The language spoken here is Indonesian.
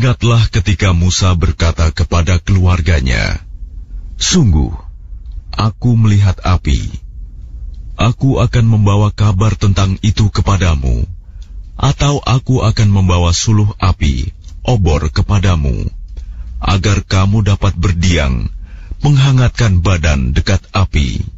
Ingatlah ketika Musa berkata kepada keluarganya, "Sungguh, aku melihat api. Aku akan membawa kabar tentang itu kepadamu, atau aku akan membawa suluh api, obor kepadamu, agar kamu dapat berdiam, menghangatkan badan dekat api."